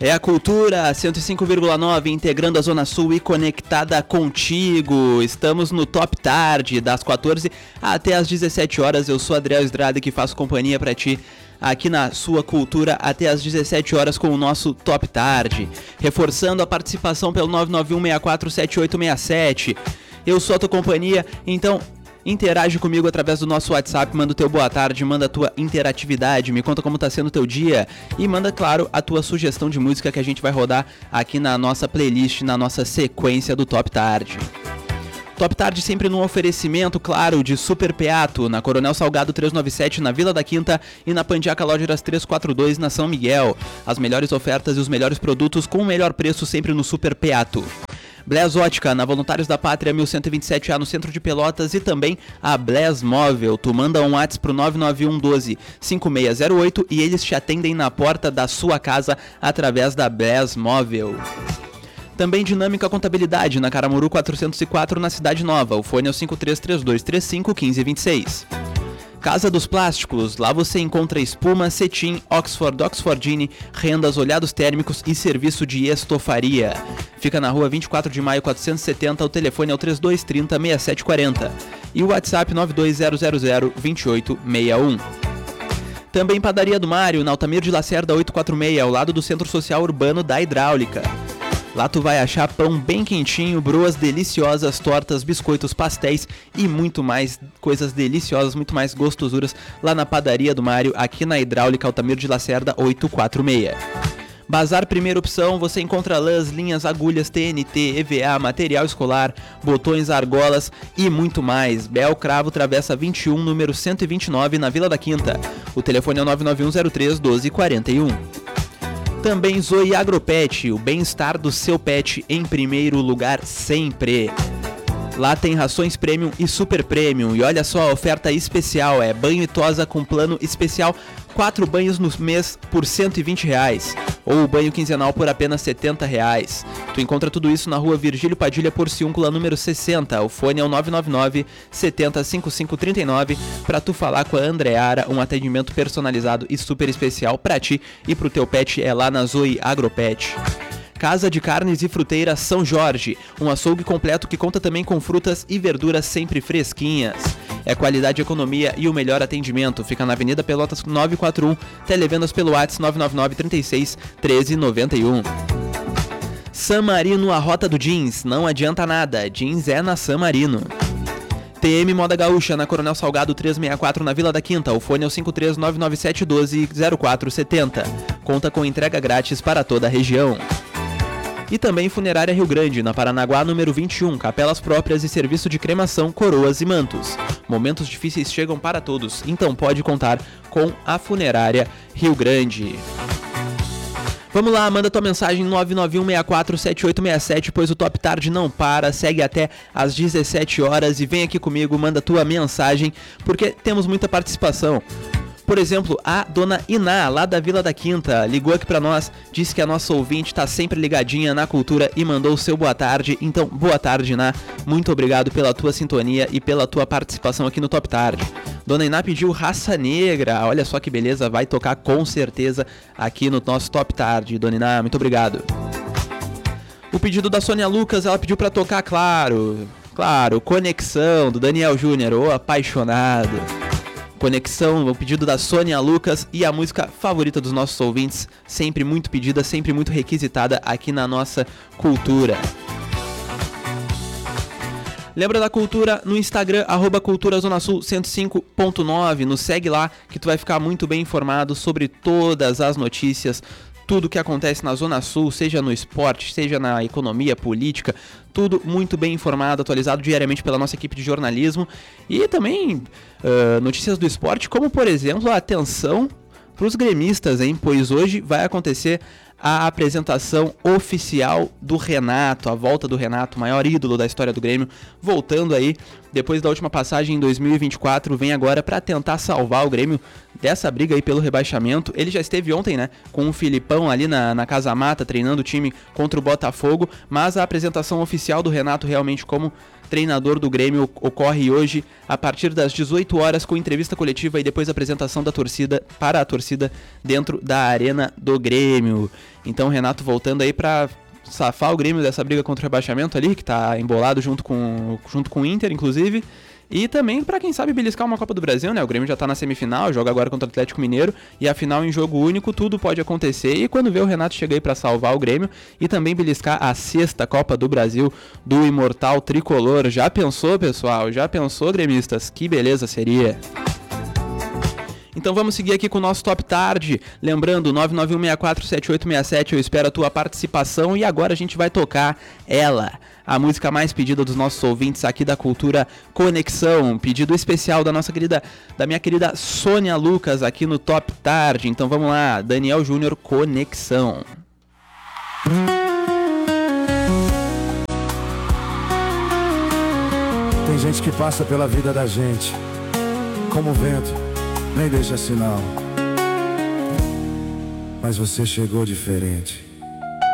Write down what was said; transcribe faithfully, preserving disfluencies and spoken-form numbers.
É a Cultura cento e cinco vírgula nove, integrando a Zona Sul e conectada contigo. Estamos no Top Tarde, das quatorze até as dezessete horas. Eu sou Adriel Estrada, que faço companhia pra ti aqui na sua Cultura até as dezessete horas com o nosso Top Tarde. Reforçando a participação pelo nove nove um seis quatro sete oito seis sete. Eu sou a tua companhia, então interage comigo através do nosso WhatsApp, manda o teu boa tarde, manda a tua interatividade, me conta como tá sendo o teu dia e manda, claro, a tua sugestão de música que a gente vai rodar aqui na nossa playlist, na nossa sequência do Top Tarde. Top Tarde sempre num oferecimento, claro, de Super Peato, na Coronel Salgado trezentos e noventa e sete, na Vila da Quinta, e na Pandiaca Lodgeras trezentos e quarenta e dois, na São Miguel. As melhores ofertas e os melhores produtos com o melhor preço sempre no Super Peato. Bless Ótica, na Voluntários da Pátria mil cento e vinte e sete A, no centro de Pelotas, e também a Bless Móvel. Tu manda um WhatsApp pro nove nove um um doze cinco seis zero oito e eles te atendem na porta da sua casa através da Bless Móvel. Também Dinâmica Contabilidade, na Caramuru quatrocentos e quatro, na Cidade Nova. O fone é o cinco três três dois três cinco um cinco dois seis. Casa dos Plásticos, lá você encontra espuma, cetim, Oxford, Oxfordine, rendas, olhados térmicos e serviço de estofaria. Fica na rua vinte e quatro de maio quatrocentos e setenta, o telefone é o trinta e dois trinta, sessenta e sete quarenta e o WhatsApp nove dois zero zero zero dois oito seis um. Também Padaria do Mário, na Altamir de Lacerda oitocentos e quarenta e seis, ao lado do Centro Social Urbano da Hidráulica. Lá tu vai achar pão bem quentinho, broas deliciosas, tortas, biscoitos, pastéis e muito mais coisas deliciosas, muito mais gostosuras lá na Padaria do Mário, aqui na Hidráulica Altamir de Lacerda oitocentos e quarenta e seis. Bazar Primeira Opção, você encontra lãs, linhas, agulhas, T N T, E V A, material escolar, botões, argolas e muito mais. Bel Cravo, Travessa vinte e um, número cento e vinte e nove, na Vila da Quinta. O telefone é o nove nove um zero três um dois quatro um. Também Zoe Agropet, o bem-estar do seu pet em primeiro lugar sempre. Lá tem rações Premium e Super Premium. E olha só a oferta especial, é banho e tosa com plano especial, quatro banhos no mês por cento e vinte reais. Ou o banho quinzenal por apenas setenta reais. Tu encontra tudo isso na rua Virgílio Padilha Porciúncula, número sessenta. O fone é o nove nove nove sete zero cinco cinco três nove pra tu falar com a Andreara, um atendimento personalizado e super especial pra ti e pro teu pet é lá na Zoe Agropet. Casa de Carnes e Fruteiras São Jorge, um açougue completo que conta também com frutas e verduras sempre fresquinhas. É qualidade, economia e o melhor atendimento. Fica na Avenida Pelotas novecentos e quarenta e um, televendas pelo WhatsApp nove nove nove trinta e seis treze noventa e um. San Marino, a rota do jeans, não adianta nada, jeans é na San Marino. T M Moda Gaúcha, na Coronel Salgado trezentos e sessenta e quatro, na Vila da Quinta. O fone é o cinco três nove nove sete um dois zero quatro sete zero. Conta com entrega grátis para toda a região. E também Funerária Rio Grande, na Paranaguá número vinte e um, capelas próprias e serviço de cremação, coroas e mantos. Momentos difíceis chegam para todos, então pode contar com a Funerária Rio Grande. Vamos lá, manda tua mensagem nove nove um seis quatro sete oito seis sete, pois o Top Tarde não para, segue até às dezessete horas e vem aqui comigo, manda tua mensagem, porque temos muita participação. Por exemplo, a dona Iná, lá da Vila da Quinta, ligou aqui pra nós, disse que a nossa ouvinte tá sempre ligadinha na Cultura e mandou o seu boa tarde. Então, boa tarde, Iná. Muito obrigado pela tua sintonia e pela tua participação aqui no Top Tarde. Dona Iná pediu Raça Negra, olha só que beleza, vai tocar com certeza aqui no nosso Top Tarde. Dona Iná, muito obrigado. O pedido da Sônia Lucas, ela pediu pra tocar, claro, claro, Conexão, do Daniel Júnior, ô apaixonado. Conexão, o pedido da Sônia Lucas e a música favorita dos nossos ouvintes, sempre muito pedida, sempre muito requisitada aqui na nossa Cultura. Lembra da Cultura no Instagram, arroba Cultura Zona Sul cento e cinco ponto nove, nos segue lá que tu vai ficar muito bem informado sobre todas as notícias, tudo que acontece na Zona Sul, seja no esporte, seja na economia, política, tudo muito bem informado, atualizado diariamente pela nossa equipe de jornalismo. E também uh, notícias do esporte, como por exemplo a atenção para os gremistas, hein? Pois hoje vai acontecer a apresentação oficial do Renato, a volta do Renato, maior ídolo da história do Grêmio, voltando aí, depois da última passagem em dois mil e vinte e quatro, vem agora para tentar salvar o Grêmio dessa briga aí pelo rebaixamento. Ele já esteve ontem, né, com o Filipão ali na, na Casa Mata, treinando o time contra o Botafogo, mas a apresentação oficial do Renato realmente como treinador do Grêmio, ocorre hoje a partir das dezoito horas com entrevista coletiva e depois apresentação da torcida para a torcida dentro da Arena do Grêmio. Então, Renato voltando aí para safar o Grêmio dessa briga contra o rebaixamento ali, que tá embolado junto com, junto com o Inter, inclusive. E também pra quem sabe beliscar uma Copa do Brasil, né? O Grêmio já tá na semifinal, joga agora contra o Atlético Mineiro, e a final em jogo único, tudo pode acontecer. E quando vê o Renato chegar aí pra salvar o Grêmio e também beliscar a sexta Copa do Brasil do imortal tricolor. Já pensou, pessoal? Já pensou, gremistas? Que beleza seria! Então vamos seguir aqui com o nosso Top Tarde, lembrando, nove nove um seis quatro sete oito seis sete, eu espero a tua participação e agora a gente vai tocar ela, a música mais pedida dos nossos ouvintes aqui da Cultura Conexão, pedido especial da nossa querida, da minha querida Sônia Lucas aqui no Top Tarde. Então vamos lá, Daniel Júnior, Conexão. Tem gente que passa pela vida da gente como vento, nem deixa sinal, mas você chegou diferente.